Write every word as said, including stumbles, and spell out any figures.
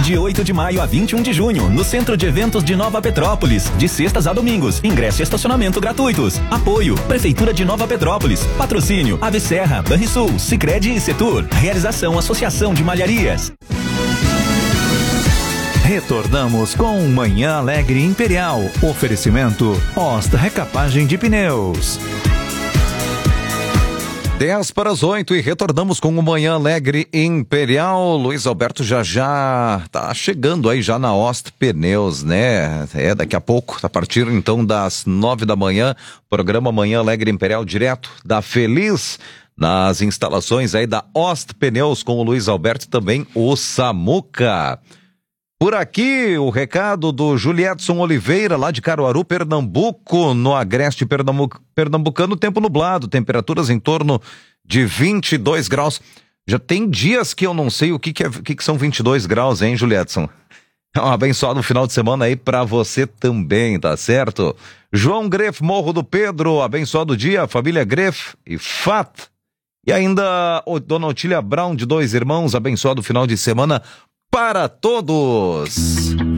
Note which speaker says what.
Speaker 1: De oito de maio a vinte e um de junho, no Centro de Eventos de Nova Petrópolis. De sextas a domingos. Ingresso e estacionamento gratuitos. Apoio: Prefeitura de Nova Petrópolis. Patrocínio: Ave Serra, Banrisul, Sicredi e Setur. Realização: Associação de Malharias.
Speaker 2: Retornamos com Manhã Alegre Imperial. Oferecimento: Osta Recapagem de Pneus.
Speaker 3: dez para as oito e retornamos com o Manhã Alegre Imperial. Luiz Alberto já já tá chegando aí já na Osta Pneus, né? É, daqui a pouco, a partir então das nove da manhã, programa Manhã Alegre Imperial direto da Feliz, nas instalações aí da Osta Pneus com o Luiz Alberto e também o Samuca. Por aqui, o recado do Julietson Oliveira, lá de Caruaru, Pernambuco, no agreste pernambuc... pernambucano, tempo nublado, temperaturas em torno de vinte e dois graus. Já tem dias que eu não sei o que, que, é, o que, que são vinte e dois graus, hein, Julietson? Um abençoado final de semana aí pra você também, tá certo? João Greff, Morro do Pedro, abençoado dia, família Greff e Fat. E ainda o Dona Otília Brown, de Dois Irmãos, abençoado final de semana para todos.